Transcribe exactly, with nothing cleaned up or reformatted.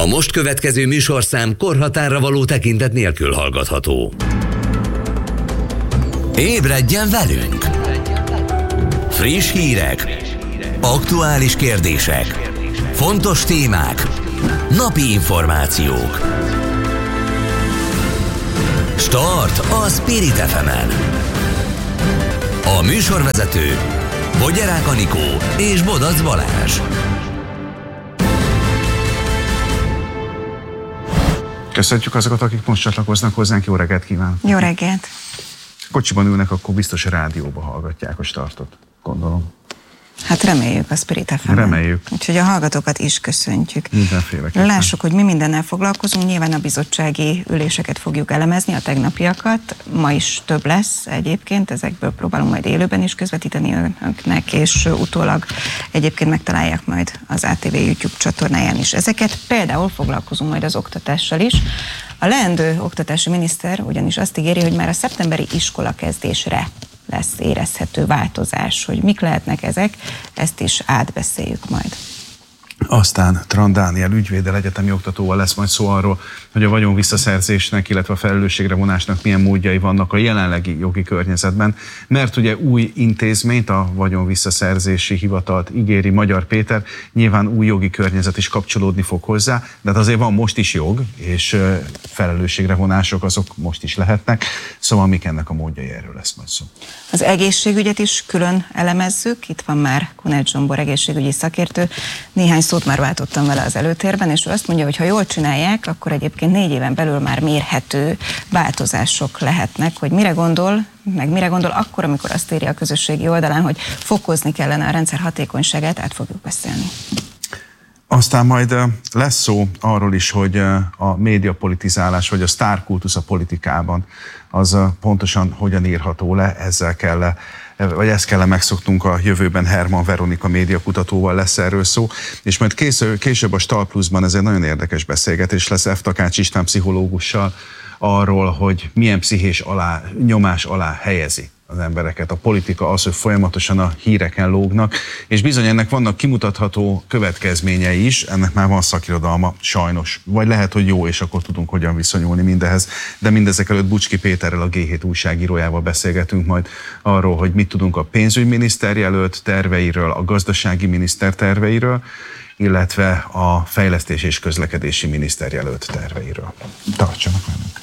A most következő műsorszám korhatárra való tekintet nélkül hallgatható. Ébredjen velünk! Friss hírek, aktuális kérdések, fontos témák, napi információk. Start a Spirit ef emen. A műsorvezető Bogyarák Anikó és Bodac Balázs. Köszöntjük azokat, akik most csatlakoznak hozzánk. Jó reggelt kívánok! Jó reggelt! Kocsiban ülnek, akkor biztos a rádióba hallgatják a startot, gondolom. Hát reméljük a Spirit ef emen. Reméljük. Úgyhogy a hallgatókat is köszöntjük. Mindenféleképpen. Lássuk, hogy mi mindennel foglalkozunk. Nyilván a bizottsági üléseket fogjuk elemezni, a tegnapiakat. Ma is több lesz egyébként, ezekből próbálunk majd élőben is közvetíteni önöknek, és utólag egyébként megtalálják majd az á té vé YouTube csatornáján is ezeket. Például foglalkozunk majd az oktatással is. A leendő oktatási miniszter ugyanis azt ígéri, hogy már a szeptemberi iskolakezdésre lesz érezhető változás, hogy mik lehetnek ezek, ezt is átbeszéljük majd. Aztán Tran Dániel ügyvéddel, egyetemi oktatóval lesz majd szó arról, hogy a vagyon visszaszerzésnek, illetve a felelősségre vonásnak milyen módjai vannak a jelenlegi jogi környezetben, mert ugye új intézményt, a vagyon visszaszerzési hivatalt ígéri Magyar Péter, nyilván új jogi környezet is kapcsolódni fog hozzá, de hát azért van most is jog, és felelősségre vonások azok most is lehetnek, szóval mik ennek a módjai, erről lesz majd szó. Az egészségügyet is külön elemezzük, itt van már Kunert Zsombor egészségügyi szakértő, néhány szót már váltottam vele az előtérben, és ő azt mondja, hogy ha jól csinálják, akkor egyébként négy éven belül már mérhető változások lehetnek, hogy mire gondol, meg mire gondol akkor, amikor azt írja a közösségi oldalán, hogy fokozni kellene a rendszer hatékonyságát, át fogjuk beszélni. Aztán majd lesz szó arról is, hogy a médiapolitizálás, vagy a sztárkultusz a politikában, az pontosan hogyan írható le, ezzel kell, vagy ezt kell megszoktunk a jövőben. Herman Veronika médiakutatóval lesz erről szó, és majd később, később a Stal Pluszban ez egy nagyon érdekes beszélgetés lesz F. Takács István pszichológussal arról, hogy milyen pszichés alá, nyomás alá helyezi az embereket a politika, az, hogy folyamatosan a híreken lógnak, és bizony ennek vannak kimutatható következményei is, ennek már van szakirodalma, sajnos. Vagy lehet, hogy jó, és akkor tudunk hogyan viszonyulni mindehez, de mindezek előtt Bucski Péterrel, a G hét újságírójával beszélgetünk majd arról, hogy mit tudunk a pénzügyminiszter jelölt terveiről, a gazdasági miniszter terveiről, illetve a fejlesztés és közlekedési miniszter jelölt terveiről. Tartsanak velünk!